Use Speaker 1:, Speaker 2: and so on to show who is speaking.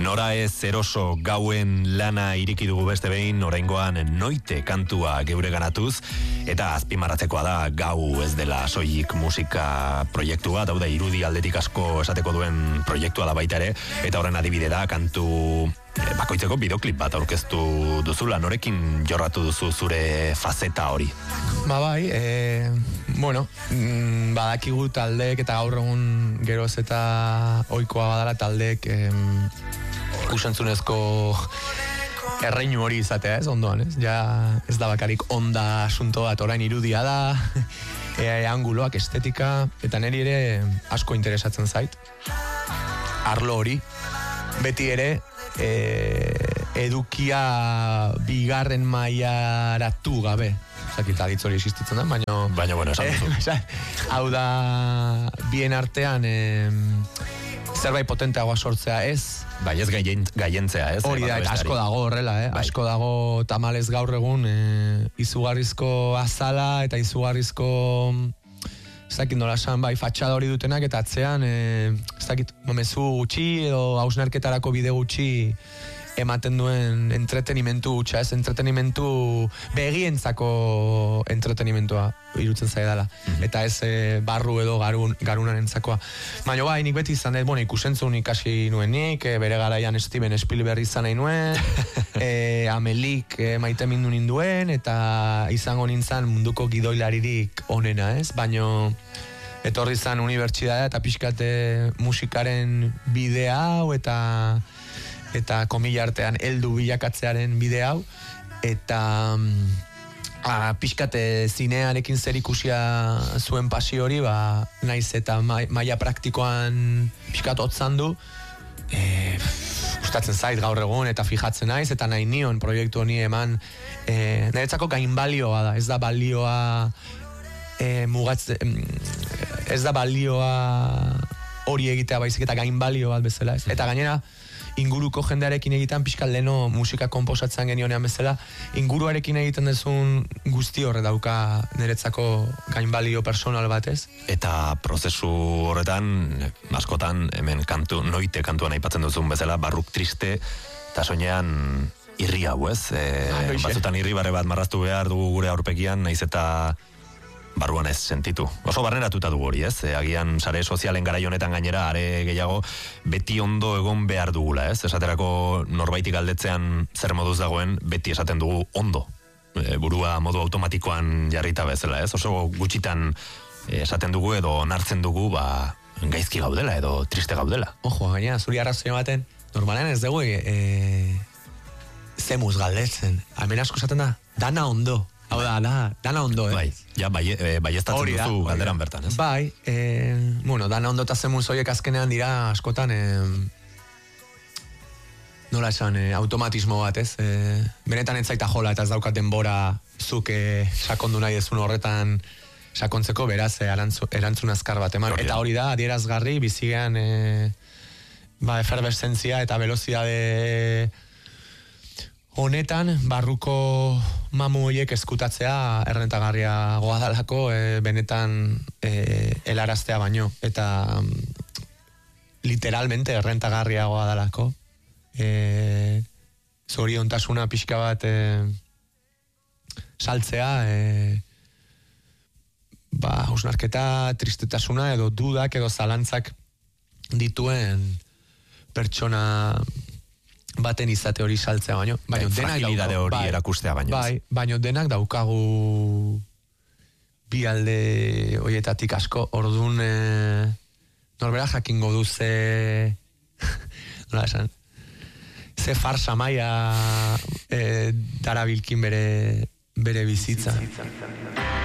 Speaker 1: Nora ez eroso gauen lana iriki dugu beste behin, oraingoan noite kantua geure ganatuz, eta azpimarratzekoa da gau ez dela soilik musika proiektua, dauda irudi aldetik asko esateko duen proiektua da baita ere, eta horren adibide da kantu bakoitzeko bideoklip bat aurkeztu duzula, norekin jorratu duzu zure faceta hori?
Speaker 2: Ba bai, badakigu taldeek eta gaur egun geroz eta ohikoa badala taldeek usentzunezko erreinu hori izatea, ez, ondoan, ez? Ja, ez da bakarik onda asunto bat, orain irudia da, anguloak, estetika, eta niri ere asko interesatzen zait. Arlo hori, beti ere, edukia bigarren mailaratu gabe. Zakita ditz hori existitzen da,
Speaker 1: baina bueno, esan duzu.
Speaker 2: Hau da, bien artean zerbait potenteagoa sortzea, ez?
Speaker 1: Bai, ez gaientzea, ez?
Speaker 2: Hori da, eta asko dago horrela,
Speaker 1: Bai.
Speaker 2: Asko dago tamalez gaur egun izugarrizko azala eta izugarrizko zakit nola esan, bai, fatxada hori dutenak eta atzean zakit, mezu gutxi edo hausnarketarako bide gutxi ematen duen entretenimentu gutxa, ez? Entretenimentu begientzako entretenimentua irutzen zaidala. Eta ez barru edo garunarenetzakoa. Baina bai, nik beti izan dut, ikusentzun ikasi nuen nik, bere garaian Steven Spielberg izan nahi nuen, Amelik maite mindu ninduen, eta izango nintzen munduko gidoilaririk onena, ez? Baina etorri izan unibertsitatea eta pixkate musikaren bide hau eta komila artean heldu bilakatzearen bide hau, eta pixkate zinearekin zer ikusia zuen pasio hori, naiz eta maila praktikoan pixkat hotzan du, gustatzen zait gaur egun eta fijatzen naiz, eta nahi nion proiektu honi eman, niretzako gainbalioa da, ez da balioa ez da balioa hori egitea baizik eta gainbalio bat bezala, ez? Eta gainera, inguruko jendearekin egiten pixkat leno musika komposatzen genionean bezala, inguruarekin egiten dezun guzti horre dauka niretzako gainbalio personal bat, ez?
Speaker 1: Eta prozesu horretan, askotan, hemen noite kantuan aipatzen duzun bezala, barruk triste, eta soinean irri hau, ez? Batzutan irri barre bat marraztu behar dugu gure aurpegian, naiz eta barruan ez sentitu. Oso barneratuta dugu hori, ez? Agian sare sozialen garai honetan gainera are gehiago beti ondo egon behar dugula, ez? Esaterako norbaitik galdetzean zer moduz dagoen, beti esaten dugu ondo. Burua modu automatikoan jarrita bezala, ez? Oso gutxitan esaten dugu edo onartzen dugu, gaizki gaudela edo triste gaudela.
Speaker 2: Ojo, gainera, zuri arrazoi ematen, normalean ez dugu zemuz galdetzen. Hemen asko esaten da, dana ondo. Hau da, dana ondo,
Speaker 1: Bai, ja, baiestatzen duzu galderan bertan, ez?
Speaker 2: Bai, dana ondo eta zemuz horiek azkenean dira askotan, nola esan, automatismo bat, ez? Benetan entzaita jola eta ez daukat denbora zuk sakondu nahi ezun horretan sakontzeko, beraz, erantzun azkar bat eman. Eta hori da, adierazgarri, bizigean eferveszentzia eta velozidade honetan, barruko mamu horiek eskutatzea errentagarriagoa dalako, benetan helaraztea baino, eta literalmente errentagarriagoa dalako. Zoriontasuna pixka bat saltzea, hausnarketa, tristetasuna edo dudak edo zalantzak dituen pertsona baten izate hori saltzea baino.
Speaker 1: Fragilidade hori erakustea baino.
Speaker 2: Bai, baino denak daukagu bi alde horietatik asko, orduan norbera jakingo du ze farsa maia darabilkin bere bizitza.